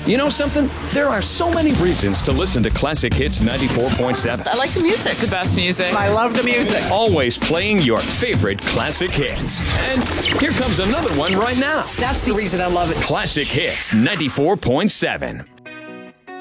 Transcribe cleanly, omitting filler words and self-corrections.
You know something? There are so many reasons to listen to Classic Hits 94.7. I like the music. It's the best music. I love the music. Always playing your favorite classic hits. And here comes another one right now. That's the reason I love it. Classic Hits 94.7.